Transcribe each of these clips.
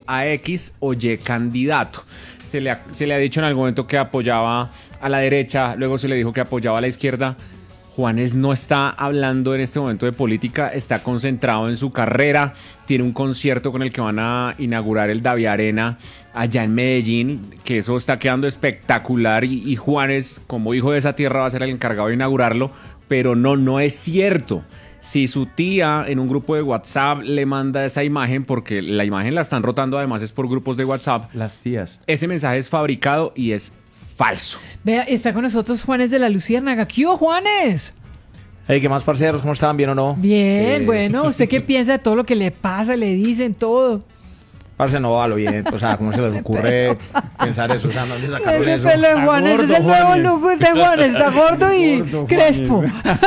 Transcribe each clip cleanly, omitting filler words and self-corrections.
a X o Y candidato. Se le ha dicho en algún momento que apoyaba a la derecha, luego se le dijo que apoyaba a la izquierda. Juanes no está hablando en este momento de política, está concentrado en su carrera, tiene un concierto con el que van a inaugurar el Davi Arena allá en Medellín, que eso está quedando espectacular y Juanes, como hijo de esa tierra, va a ser el encargado de inaugurarlo, pero no es cierto. Si su tía en un grupo de WhatsApp le manda esa imagen, porque la imagen la están rotando además es por grupos de WhatsApp, las tías, ese mensaje es fabricado y es falso. Vea, está con nosotros Juanes de la Luciérnaga. ¿Qué hubo, Juanes? Hey, ¿qué más, parceros? ¿Cómo están? ¿Bien o no? Bien, bueno, ¿usted qué piensa de todo lo que le pasa, le dicen, todo? Parce, no, a lo bien, o sea, ¿cómo se les ocurre pensar eso? O sea, ¿dónde sacaron Ese eso? pelo de Juanes, gordo, ese es el nuevo Juanes. look de Juanes, está gordo y Gordo, crespo.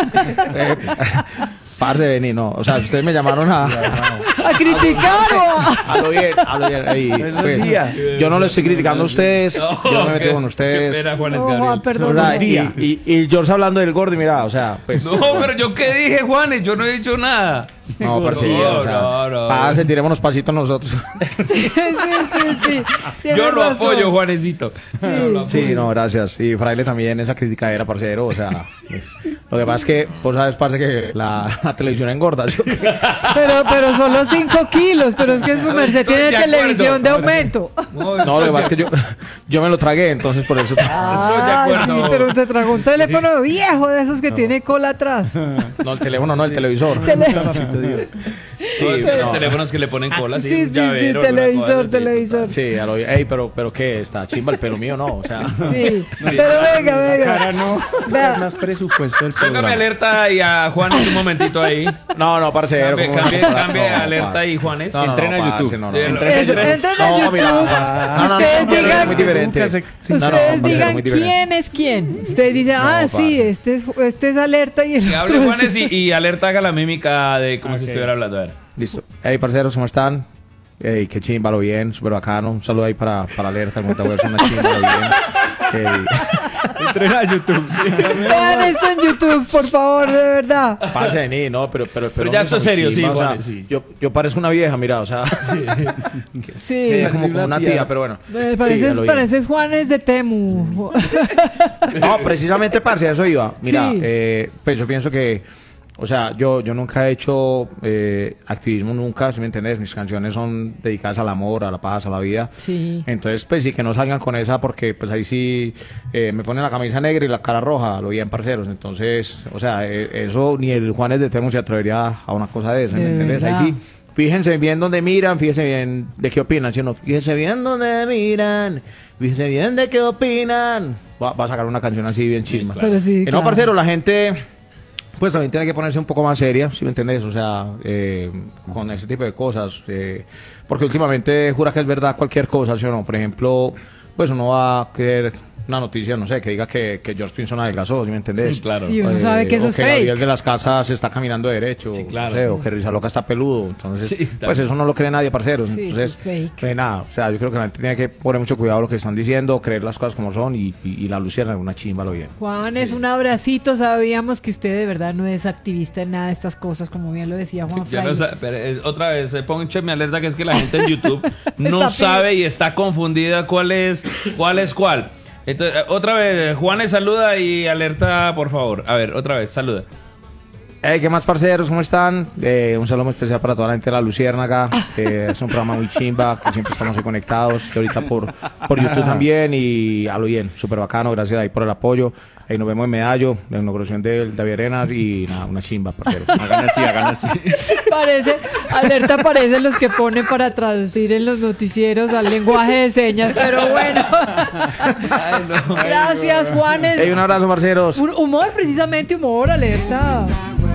Parce, vení, no, o sea, ustedes me llamaron a ¿A criticar o a lo bien. Ey, pues, yo no les estoy criticando a ustedes, yo no me meto con ustedes. Qué pena, Juanes No, Gabriel. Juan, perdón. O sea, y George hablando del gordo, y mira, o sea, pues... No, pero yo qué dije, Juanes, yo no he dicho nada. No, parce, o sea, no. parce, tirémonos pasitos nosotros. Sí. Tiene Yo lo razón. apoyo, Juanesito. Sí, no, gracias. Y Fraile también, esa criticadera, parcero, o sea... pues, lo que pasa es que, vos sabes, parce, que la televisión engorda, ¿sí? Pero solo 5 kilos, pero es que su merced Estoy tiene de acuerdo. televisión de aumento. No, lo que pasa es que yo me lo tragué, entonces por eso... Estoy de acuerdo. Sí, pero se tragó un teléfono viejo de esos que tiene cola atrás. No, el teléfono, no, el televisor. Sí, no. los teléfonos que le ponen cola, Sí, un llavero, una televisor, cosa, televisor. Sí, a lo bien. Ey, pero ¿qué? Está chimba el pelo mío, ¿no? O sea... Sí, pero venga. cara no, Vea. es más presupuesto del Póngame programa. alerta y a Juanes un momentito ahí. No, parcero. Cambie alerta y Juanes. Entrena a YouTube. No. Entren a No, YouTube. mira, Ustedes no, digan, muy diferente. ustedes digan quién es quién. Ustedes dicen, sí, este es alerta y el Que otro hable es- Juanes y alerta haga la mímica de como si estuviera hablando. A ver. Listo. Hey, parceros, ¿cómo están? Ey, qué chimba, lo bien, súper bacano. Un saludo ahí para Alerta, como te voy a hacer una chimba, lo bien. Entrena a YouTube. Vean esto en YouTube, por favor, de verdad. Pase, ni, no, pero ya esto es serio, sí, o sea, Juanes, sí. Yo parezco una vieja, mira, o sea, Sí. como una tía, pero bueno. Pareces Juanes de Temu. No, precisamente, parce, a eso iba. Mira, Sí. pues yo pienso que, o sea, yo nunca he hecho activismo, nunca, si me entiendes, mis canciones son dedicadas al amor, a la paz, a la vida. Sí. Entonces, pues sí, que no salgan con esa, porque pues ahí sí me ponen la camisa negra y la cara roja, lo bien, parceros. Entonces, o sea, eso ni el Juanes de Temo se atrevería a una cosa de esa, ¿me De entiendes? verdad. Ahí sí, fíjense bien dónde miran, fíjense bien de qué opinan, ¿sí o no? Fíjense bien dónde miran, fíjense bien de qué opinan. Va a sacar una canción así bien chisma. Pero sí, No, claro. parcero, la gente pues también tiene que ponerse un poco más seria, ¿sí me entendés? O sea, con ese tipo de cosas. Porque últimamente jura que es verdad cualquier cosa, ¿sí o no? Por ejemplo, pues uno va a querer una noticia, no sé, que diga que George Pinson adelgazó, ¿sí me entendés? Claro. Sí, uno sabe que eso o es que fake. Gabriel de las Casas está caminando derecho, Sí, claro. no sé, o que Rizaloca está peludo. Entonces, Sí, pues eso no lo cree nadie, parceros. Sí, Entonces, eso es fake. pues nada, o sea, yo creo que la gente tiene que poner mucho cuidado a lo que están diciendo, creer las cosas como son y la Luciana una chimba, lo bien. Juanes, un abracito. Sabíamos que usted de verdad no es activista en nada de estas cosas, como bien lo decía Juan Ya Fraile. no sa- pero, otra vez, pónganme alerta que es que la gente en YouTube no Está sabe y está confundida cuál es cuál. Entonces, otra vez, Juanes saluda y alerta, por favor. A ver, otra vez, saluda. Hey, ¿qué más, parceros? ¿Cómo están? Un saludo muy especial para toda la gente de La Luciérnaga. Es un programa muy chimba, que siempre estamos ahí conectados. Y ahorita por YouTube también. Y a lo bien, súper bacano. Gracias ahí por el apoyo. Nos vemos en Medallo, la inauguración del Davi Arena. Y nada, una chimba, parceros. Hagan así. Alerta parece los que ponen para traducir en los noticieros al lenguaje de señas, pero bueno. Gracias, Juanes. Hey, un abrazo, parceros. Humor, precisamente humor, alerta.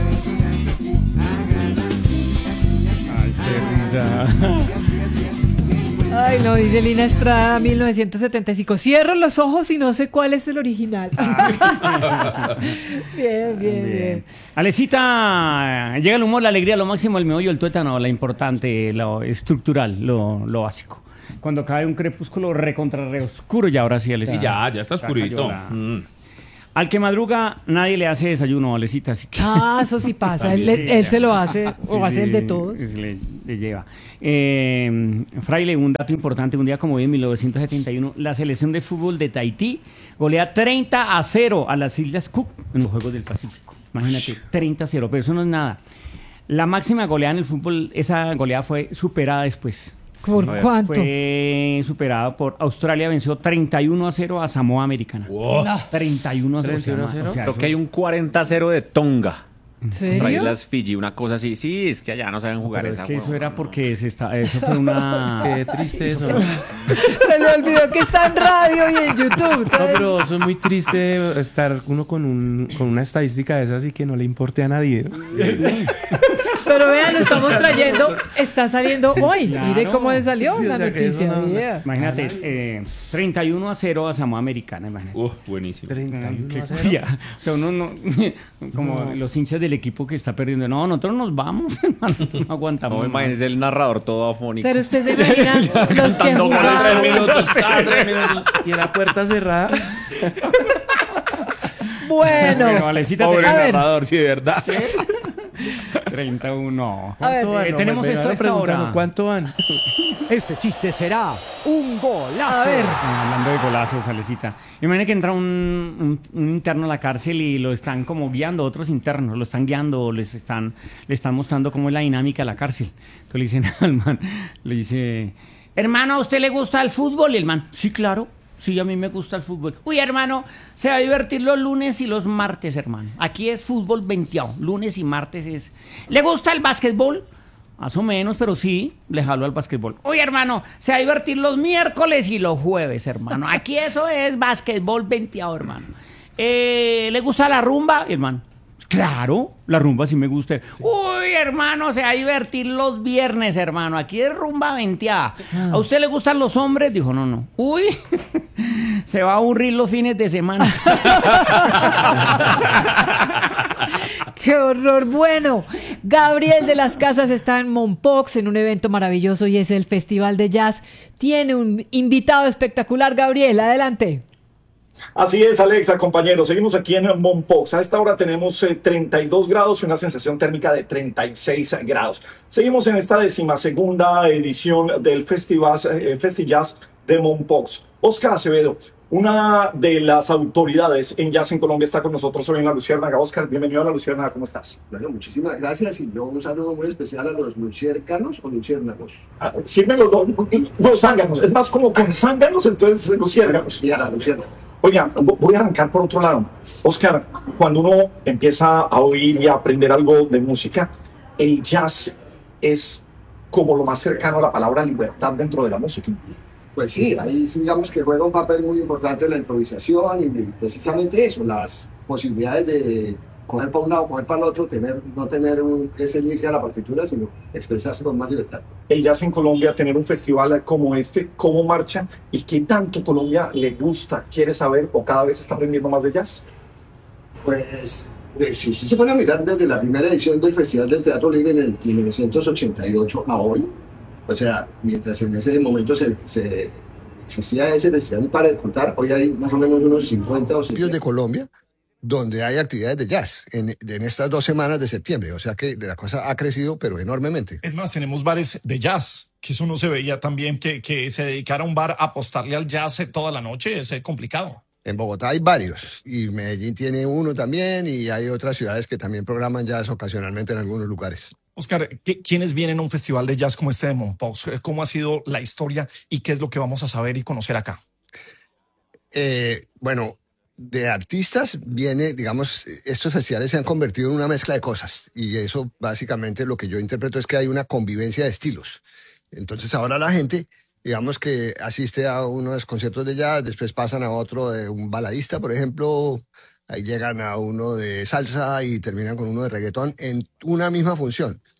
Ay, no, dice Lina Estrada, 1975. Cierro los ojos y no sé cuál es el original. Bien. Alecita, llega el humor, la alegría, lo máximo, el meollo, el tuétano, lo importante, lo estructural, lo básico. Cuando cae un crepúsculo recontra re oscuro, y ahora sí, Alecita. Sí, ya está oscurito. cayó la- Al que madruga, nadie le hace desayuno, Valecita. Así que Ah, eso sí pasa. Él se lo hace, o hace el de todos. Le lleva. Fraile, un dato importante, un día como hoy en 1971, la selección de fútbol de Tahití golea 30-0 a las Islas Cook en los Juegos del Pacífico. Imagínate, 30-0, pero eso no es nada. La máxima goleada en el fútbol, esa goleada fue superada después. ¿Por cuánto? Fue superada por Australia, venció 31-0 a Samoa Americana. Wow. 31-0. Creo que hay un 40-0 de Tonga. ¿En Contra serio? Islas Fiji, una cosa así. Sí, es que allá no saben jugar Pero esa es que eso huevona, era no. porque eso fue una... Qué triste eso. Se le olvidó que está en radio y en YouTube. No, pero eso es muy triste estar uno con una estadística de esas y que no le importe a nadie. Pero vean, lo estamos trayendo. Está saliendo hoy. Claro. Mire cómo le salió Sí, o la sea, que noticia. eso no- vea. Imagínate, 31-0 a Samoa Americana, imagínate. Buenísimo. 31 a 0. Ya, o sea, uno no, como los hinchas del equipo que está perdiendo, no, nosotros nos vamos, hermano, nosotros no aguantamos. No, más. imagínese el narrador todo afónico. Pero usted se imagina los que cantando goles Cada 3 jugaban. minutos, cada 3 minutos. Y en la puerta cerrada. Bueno, Bueno, Valecita, Pobre A ver. narrador, sí, de verdad. 31. A ver, ¿Cuánto van? tenemos Me esto van a esta preguntando, hora. ¿cuánto van? Este chiste será un golazo. a ver. Hablando de golazos, Alecita. Imagina que entra un interno a la cárcel y lo están como guiando, otros internos, lo están guiando, le están mostrando cómo es la dinámica de la cárcel. Entonces le dicen al man, le dice, hermano, ¿a usted le gusta el fútbol? Y el man, sí, claro. Sí, a mí me gusta el fútbol. Uy, hermano, se va a divertir los lunes y los martes, hermano. Aquí es fútbol venteado. Lunes y martes es... ¿Le gusta el básquetbol? Más o menos, pero sí, le jalo al básquetbol. Uy, hermano, se va a divertir los miércoles y los jueves, hermano. Aquí eso es básquetbol venteado, hermano. ¿Le gusta la rumba? Y hermano, claro, la rumba sí me gusta. Uy, hermano, se va a divertir los viernes, hermano. Aquí es rumba venteada. ¿A usted le gustan los hombres? Dijo, no. Uy, se va a aburrir los fines de semana. ¡Qué horror! Bueno, Gabriel de las Casas está en Mompox en un evento maravilloso y es el Festival de Jazz. Tiene un invitado espectacular, Gabriel. Adelante. Así es, Alexa, compañeros. Seguimos aquí en Mompox. A esta hora tenemos 32 grados y una sensación térmica de 36 grados. Seguimos en esta 12ª edición del FestiJazz de Mompox. Óscar Acevedo, una de las autoridades en Jazz en Colombia, está con nosotros hoy en La Luciérnaga. Óscar, bienvenido a La Luciérnaga. ¿Cómo estás? Bueno, muchísimas gracias y yo un saludo muy especial a los luciércanos o luciérnagos. Sirven los zánganos. Es más como con zánganos, entonces luciérnagas. Y a la luciérnaga. Oigan, voy a arrancar por otro lado. Óscar, cuando uno empieza a oír y a aprender algo de música, el jazz es como lo más cercano a la palabra libertad dentro de la música. Pues sí, ahí sí, digamos que juega un papel muy importante la improvisación y precisamente eso, las posibilidades de coger para un lado, coger para el otro, no tener que ceñirse a la partitura, sino expresarse con más libertad. El jazz en Colombia, tener un festival como este, ¿cómo marcha? ¿Y qué tanto Colombia le gusta, quiere saber o cada vez está aprendiendo más de jazz? Pues, si usted se pone a mirar desde la primera edición del Festival del Teatro Libre en el 1988 a hoy, o sea, mientras en ese momento se existía ese festival y para de contar, hoy hay más o menos unos 50 o 60 de Colombia donde hay actividades de jazz en estas 2 semanas de septiembre. O sea que la cosa ha crecido, pero enormemente. Es más, tenemos bares de jazz, que eso no se veía también, que se dedicara a un bar a apostarle al jazz toda la noche, es complicado. En Bogotá hay varios, y Medellín tiene uno también, y hay otras ciudades que también programan jazz ocasionalmente en algunos lugares. Óscar, ¿quiénes vienen a un festival de jazz como este de Mompox? ¿Cómo ha sido la historia y qué es lo que vamos a saber y conocer acá? Bueno, de artistas viene, digamos, estos festivales se han convertido en una mezcla de cosas, y eso básicamente lo que yo interpreto es que hay una convivencia de estilos. Entonces ahora la gente, digamos que asiste a unos conciertos de jazz, después pasan a otro de un baladista, por ejemplo, ahí llegan a uno de salsa y terminan con uno de reggaetón en una misma función.